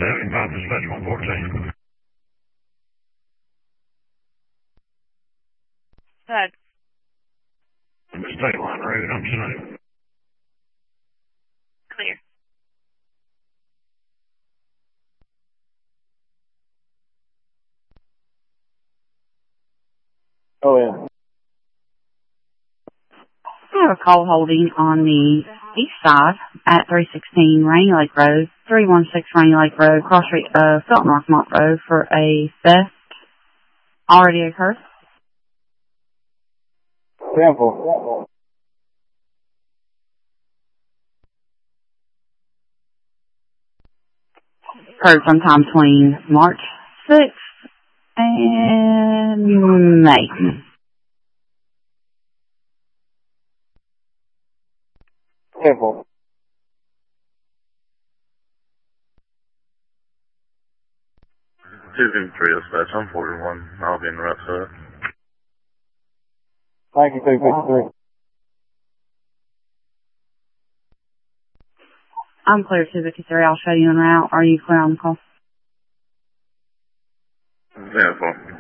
75 dispatch 114. Good. State Line Road, I'm saying. Clear. Oh, yeah. I have a call holding on the east side at 316 Rainy Lake Road, 316 Rainy Lake Road, cross street of Felton Rockmont Road for a theft already occurred. Temple. Occurred sometime between March 6th and May. Temple. 253 dispatch, I'm 41. I'll be in the right side. Thank you, 253. I'm clear to the Kisari. I'll show you en route. Are you clear on the call? Yeah, 4.